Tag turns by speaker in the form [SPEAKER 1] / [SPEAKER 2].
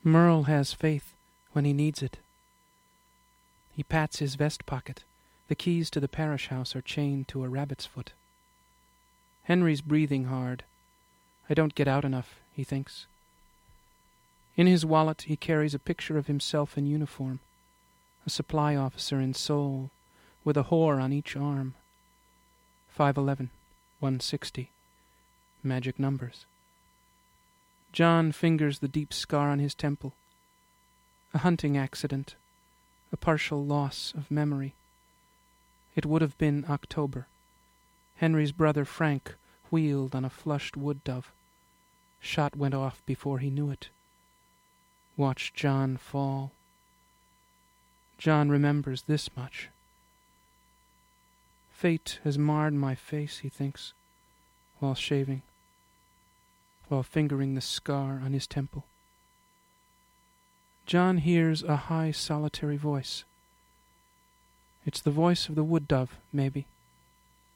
[SPEAKER 1] Merle has faith when he needs it. He pats his vest pocket. The keys to the parish house are chained to a rabbit's foot. Henry's breathing hard. I don't get out enough, he thinks. In his wallet he carries a picture of himself in uniform, a supply officer in Seoul, with a whore on each arm. 511, 160. Magic numbers. John fingers the deep scar on his temple. A hunting accident, a partial loss of memory. It would have been October. Henry's brother Frank wheeled on a flushed wood dove. Shot went off before he knew it. Watched John fall. John remembers this much. Fate has marred my face, he thinks, while shaving, while fingering the scar on his temple. John hears a high, solitary voice. It's the voice of the wood dove, maybe.